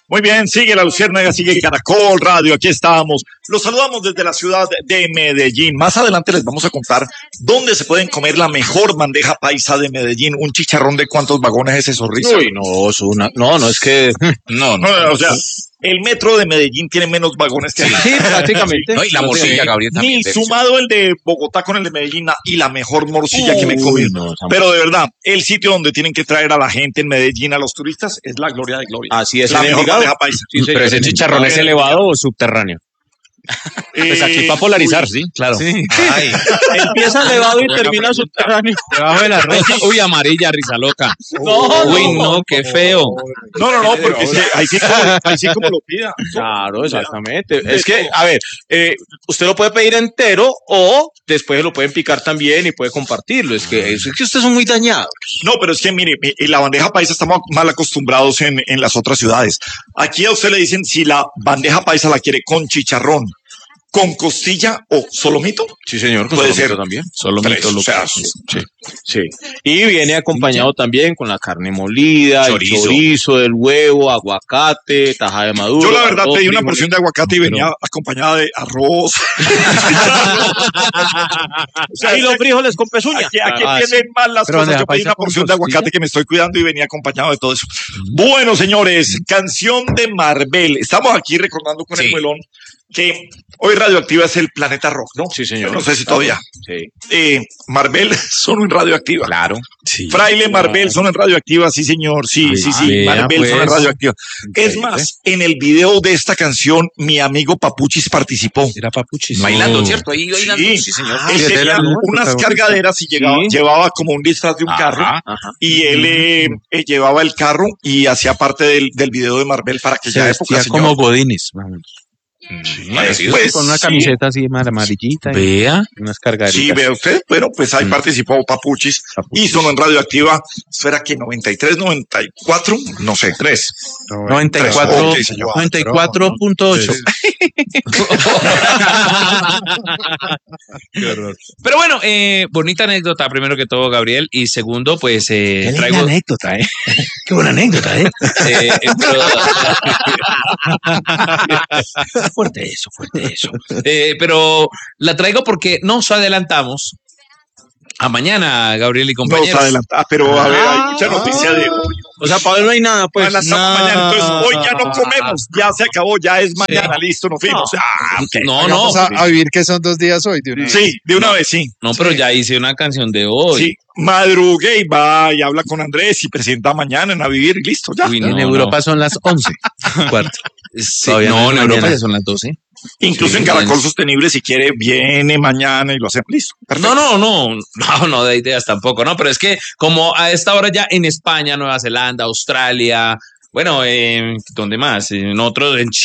Muy bien, sigue La Luciérnaga, sigue Caracol Radio, aquí estamos. Los saludamos desde la ciudad de Medellín. Más adelante les vamos a contar dónde se pueden comer la mejor bandeja paisa de Medellín. Un chicharrón de cuántos vagones es eso, Risa. Uy, no, es que... No, o sea... El metro de Medellín tiene menos vagones que aquí. Sí, prácticamente. No, y la morcilla, Gabriel, también. Ni sumado el de Bogotá con el de Medellín y la mejor morcilla que me comí. Pero de verdad, el sitio donde tienen que traer a la gente en Medellín, a los turistas, es la Gloria de Gloria. Así es. La mejor bandeja paisa. Sí, pero ese chicharrón es elevado o subterráneo. Pues aquí para polarizar, sí, claro. Sí. Ay, Empieza elevado y termina subterráneo. debajo de la ropa. Uy, amarilla, risa loca. Uy, no, qué feo. No, porque es que ahí sí como lo pida. Claro, exactamente. Es que, a ver, usted lo puede pedir entero o después lo pueden picar también y puede compartirlo. Es que ustedes son muy dañados. No, pero es que mire, la bandeja paisa estamos mal acostumbrados en las otras ciudades. Aquí a usted le dicen si la bandeja paisa la quiere con chicharrón, con costilla o solomito. Sí, señor, con puede solomito ser también. Solomito, O sea, sí. Y viene acompañado también con la carne molida, Chorizo. el chorizo, el huevo, aguacate, taja de maduro. Yo la verdad arroz, pedí una frijoles. porción de aguacate y venía acompañada de arroz. O sea, Y los frijoles con pezuña. Aquí entienden mal las Pero cosas. bandeja Yo pedí paisa una con porción de costilla. aguacate que me estoy cuidando y venía acompañado de todo eso. Bueno, señores, canción de Marvel. Estamos aquí recordando con el Sí. muelón que hoy Radioactiva es el planeta rock, ¿no? Sí, señor. No sé si todavía. Sí. Marvel son en Radioactiva. Claro. Sí. Fraile Marvel son en Radioactiva, sí señor, sí. vea, Marvel son en pues. Radioactiva. Es más, en el video de esta canción, mi amigo Papuchis participó. Era Papuchis. Bailando, No. ¿cierto? Ahí bailando. Sí, señor. Él ese tenía era el unas protagonista. cargaderas y llevaba como un disfraz de un carro. Ajá. Y él llevaba el carro y hacía parte del video de Marvel para Se aquella época, vestía señor. como Godines. Vamos. Parecido. Pues, Con una sí. camiseta así amarillita. Vea. Y unas cargaditas. Sí, ve usted, bueno, pues ahí participó Papuchis y sonó en Radioactiva. ¿Eso era que 93, 94? No sé, 3. 94, Ok, señor. 94.8. Qué horror. Pero bueno, bonita anécdota, primero que todo, Gabriel. Y segundo, pues Qué traigo. linda anécdota, ¿eh? Qué buena anécdota, ¿eh? Fuerte eso. Pero la traigo porque nos adelantamos a mañana, Gabriel y Nos compañeros. adelantaba, pero a ver, hay mucha noticia de hoy. O sea, para hoy no hay nada, pues. Adelantamos mañana, entonces hoy ya no comemos, ya se acabó, ya es mañana, listo, nos fuimos. Ok. No, Vamos a vivir que son 2 días hoy. De una vez. Sí, de una vez, sí. no, pero ya hice una canción de hoy. Sí, madrugué y va y habla con Andrés y presenta mañana en A Vivir y listo, ya. Uy, En no, Europa son las 11:15. Sí, Todavía no, no es en Europa mañana. ya son las 12. Incluso Sí, en Caracol bien. Sostenible, si quiere, viene mañana y lo hacemos, listo. Perfecto. No de ideas tampoco, ¿no? Pero es que como a esta hora ya en España, Nueva Zelanda, Australia, bueno, ¿dónde más? En otros, en